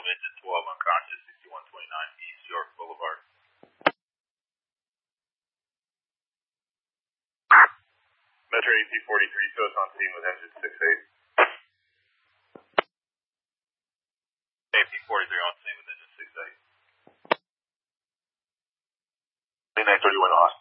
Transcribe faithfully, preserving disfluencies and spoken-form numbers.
twelve, engine twelve, unconscious, sixty-one twenty-nine East York Boulevard. Metro A C forty-three shows on scene with engine six eight. A C forty-three on scene with engine six eight. nine thirty-one Austin.